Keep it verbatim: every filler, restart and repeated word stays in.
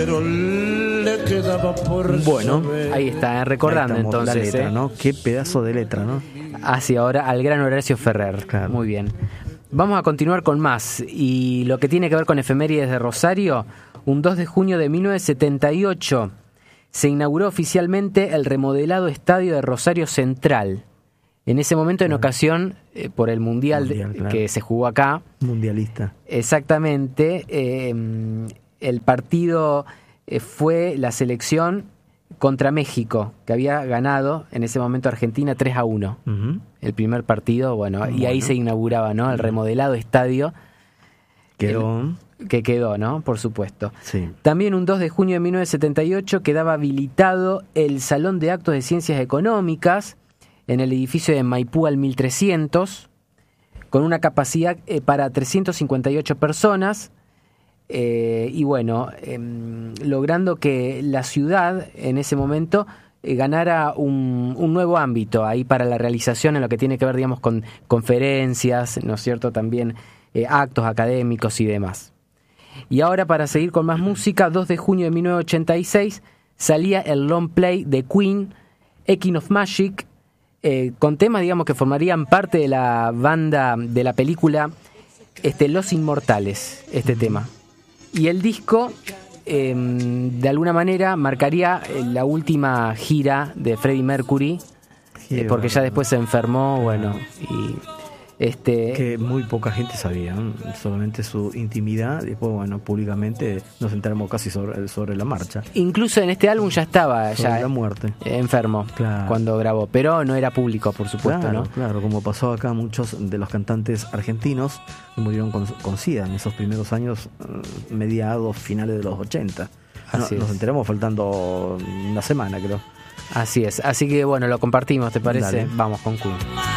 Pero le quedaba por Bueno, ahí está, recordando Ahí estamos, entonces. la letra, ¿eh? ¿no? Qué pedazo de letra, ¿no? Hacia ahora al gran Horacio Ferrer. Claro. Muy bien. Vamos a continuar con más. Y lo que tiene que ver con efemérides de Rosario, un dos de junio de mil novecientos setenta y ocho se inauguró oficialmente el remodelado estadio de Rosario Central. En ese momento, en ocasión, eh, por el Mundial, Mundial, de, claro. que se jugó acá. Mundialista. Exactamente. Eh, el partido eh, fue la selección contra México, que había ganado en ese momento Argentina tres a uno. Uh-huh. El primer partido, bueno, Bueno. y ahí se inauguraba, ¿no? El remodelado estadio. Quedó. El, que quedó, ¿no? Por supuesto. Sí. También un dos de junio de mil novecientos setenta y ocho quedaba habilitado el Salón de Actos de Ciencias Económicas en el edificio de Maipú al mil trescientos, con una capacidad eh, para trescientas cincuenta y ocho personas. Eh, y bueno, eh, logrando que la ciudad en ese momento eh, ganara un, un nuevo ámbito ahí para la realización en lo que tiene que ver, digamos, con conferencias, ¿no es cierto? También eh, actos académicos y demás. Y ahora, para seguir con más música, dos de junio de mil novecientos ochenta y seis salía el long play de Queen, Ekin of Magic, eh, con temas, digamos, que formarían parte de la banda de la película este, Los Inmortales, este tema. Y el disco, eh, de alguna manera, marcaría la última gira de Freddie Mercury, eh, porque ya después se enfermó, bueno, y este... Que muy poca gente sabía, ¿no? Solamente su intimidad, y después, bueno, públicamente nos enteramos casi sobre, sobre la marcha. Incluso en este álbum ya estaba Sobre ya la muerte. eh, enfermo, Claro. cuando grabó, pero no era público, por supuesto, Claro, ¿no? claro, como pasó acá, muchos de los cantantes argentinos murieron con, con SIDA en esos primeros años, eh, mediados, finales de los ochenta. No, Así nos es. enteramos faltando una semana, creo. Así es, así que bueno, lo compartimos, ¿te parece? Dale. Vamos con Queen.